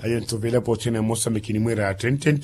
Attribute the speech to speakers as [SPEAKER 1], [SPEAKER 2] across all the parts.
[SPEAKER 1] Ayentovela potena Moçambique mwera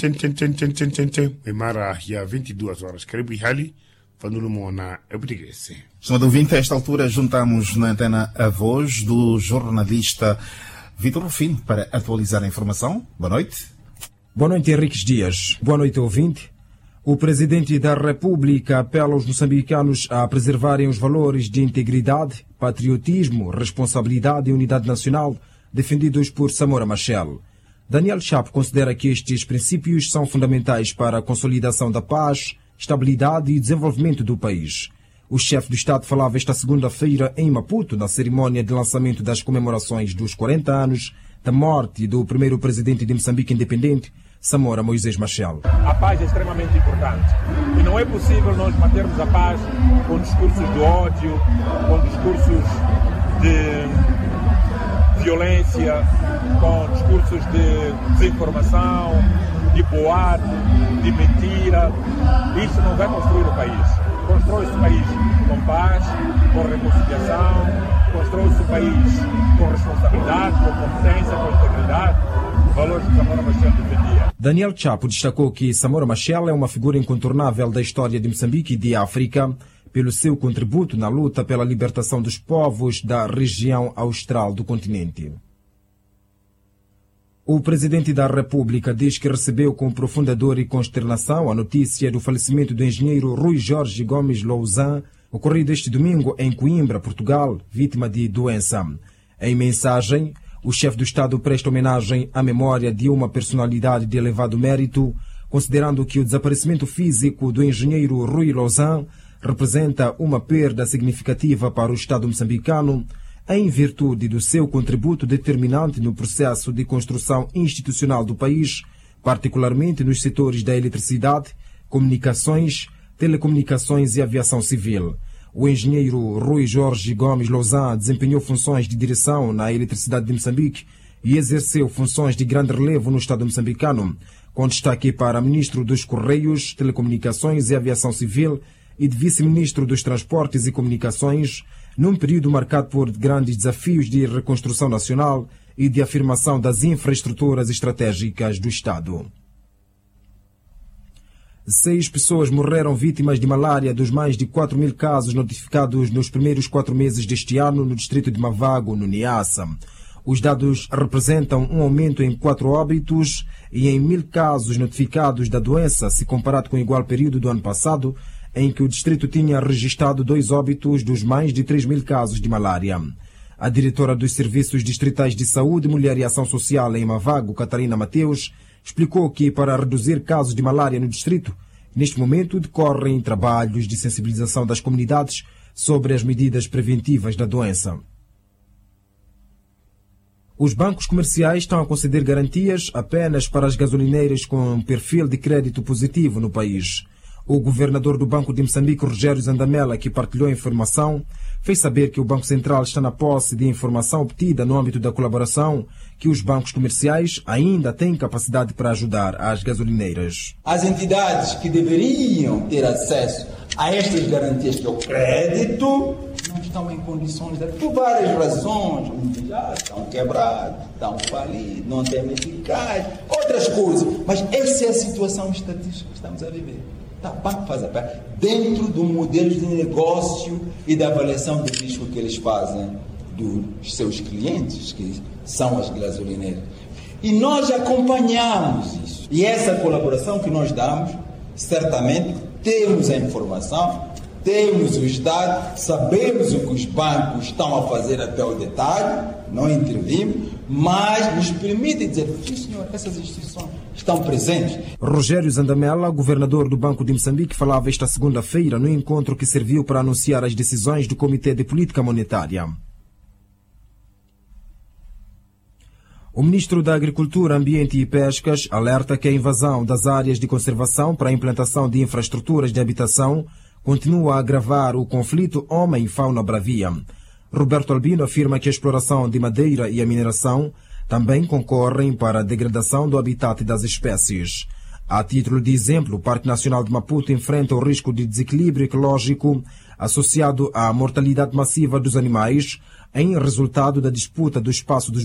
[SPEAKER 1] mara ya 22 horas. Karibu hali Vanulumona Ebrigresse.
[SPEAKER 2] Estimado ouvinte, a esta altura juntamos na antena a voz do jornalista Vitor Rufino para atualizar a informação. Boa noite.
[SPEAKER 3] Boa noite, Henriques Dias. Boa noite, ouvinte. O Presidente da República apela aos moçambicanos a preservarem os valores de integridade, patriotismo, responsabilidade e unidade nacional defendidos por Samora Machel. Daniel Chapo considera que estes princípios são fundamentais para a consolidação da paz, estabilidade e desenvolvimento do país. O chefe do Estado falava esta segunda-feira em Maputo, na cerimónia de lançamento das comemorações dos 40 anos da morte do primeiro presidente de Moçambique independente, Samora Moisés Machel.
[SPEAKER 4] A paz é extremamente importante e não é possível nós mantermos a paz com discursos de ódio, com discursos de violência, com discursos de desinformação, de boato, de mentira. Isso não vai construir o país. Constrói-se o país com paz, com reconciliação, constrói-se o país com responsabilidade, com competência, com integridade, valores que Samora Machel defendia.
[SPEAKER 3] Daniel Chapo destacou que Samora Machel é uma figura incontornável da história de Moçambique e de África, pelo seu contributo na luta pela libertação dos povos da região austral do continente. O Presidente da República diz que recebeu com profunda dor e consternação a notícia do falecimento do engenheiro Rui Jorge Gomes Lousã, ocorrido este domingo em Coimbra, Portugal, vítima de doença. Em mensagem, o chefe do Estado presta homenagem à memória de uma personalidade de elevado mérito, considerando que o desaparecimento físico do engenheiro Rui Lousã representa uma perda significativa para o Estado moçambicano, em virtude do seu contributo determinante no processo de construção institucional do país, particularmente nos setores da eletricidade, comunicações, telecomunicações e aviação civil. O engenheiro Rui Jorge Gomes Lousã desempenhou funções de direção na eletricidade de Moçambique e exerceu funções de grande relevo no Estado moçambicano, com destaque para ministro dos Correios, Telecomunicações e Aviação Civil e de vice-ministro dos Transportes e Comunicações, num período marcado por grandes desafios de reconstrução nacional e de afirmação das infraestruturas estratégicas do Estado. 6 pessoas morreram vítimas de malária dos mais de 4.000 casos notificados nos primeiros 4 meses deste ano no distrito de Mavago, no Niassa. Os dados representam um aumento em 4 óbitos e em 1.000 casos notificados da doença, se comparado com o igual período do ano passado, em que o distrito tinha registrado 2 óbitos dos mais de 3.000 casos de malária. A diretora dos Serviços Distritais de Saúde, Mulher e Ação Social em Mavago, Catarina Mateus, explicou que, para reduzir casos de malária no distrito, neste momento decorrem trabalhos de sensibilização das comunidades sobre as medidas preventivas da doença. Os bancos comerciais estão a conceder garantias apenas para as gasolineiras com perfil de crédito positivo no país. O governador do Banco de Moçambique, Rogério Zandamela, que partilhou a informação, fez saber que o Banco Central está na posse de informação obtida no âmbito da colaboração, que os bancos comerciais ainda têm capacidade para ajudar as gasolineiras.
[SPEAKER 5] As entidades que deveriam ter acesso a estas garantias, que é o crédito, não estão em condições, por várias razões, já estão quebrados, estão falidos, não têm eficaz, outras coisas. Mas essa é a situação estatística que estamos a viver. O banco faz a parte dentro do modelo de negócio e da avaliação de risco que eles fazem dos seus clientes, que são as gasolineiras. E nós acompanhamos isso. E essa colaboração que nós damos, certamente temos a informação, temos os dados, sabemos o que os bancos estão a fazer até o detalhe, não intervimos, mas nos permite dizer, sim senhor, essas instituições estão presentes.
[SPEAKER 3] Rogério Zandamela, governador do Banco de Moçambique, falava esta segunda-feira no encontro que serviu para anunciar as decisões do Comitê de Política Monetária. O ministro da Agricultura, Ambiente e Pescas alerta que a invasão das áreas de conservação para a implantação de infraestruturas de habitação continua a agravar o conflito homem-fauna bravia. Roberto Albino afirma que a exploração de madeira e a mineração também concorrem para a degradação do habitat das espécies. A título de exemplo, o Parque Nacional de Maputo enfrenta o risco de desequilíbrio ecológico associado à mortalidade massiva dos animais em resultado da disputa do espaço dos